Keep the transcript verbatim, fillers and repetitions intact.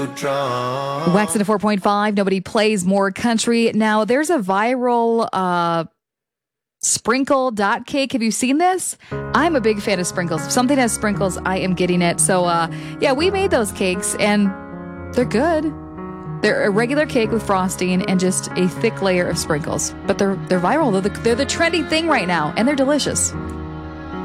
Wax at a four point five. Nobody plays more country. Now, there's a viral uh, sprinkle dot cake. Have you seen this? I'm a big fan of sprinkles. If something has sprinkles, I am getting it. So, uh, yeah, we made those cakes, and they're good. They're a regular cake with frosting and just a thick layer of sprinkles. But they're they're viral. They're the, they're the trendy thing right now, and they're delicious.